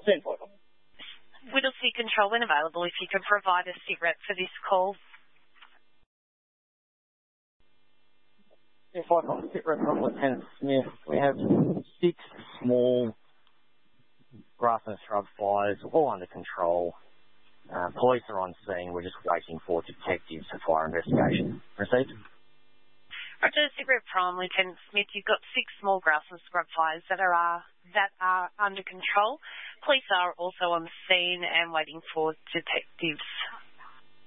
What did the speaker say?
Whittlesea Control, when available, if you can provide a sit rep for this call. If I can sit rep from Lieutenant Smith, we have 6 small grass and shrub fires, all under control. Police are on scene. We're just waiting for detectives for fire investigation. Received? Roger, Cigarette Prime, Lieutenant Smith, you've got 6 small grass and scrub fires that are under control. Police are also on the scene and waiting for detectives.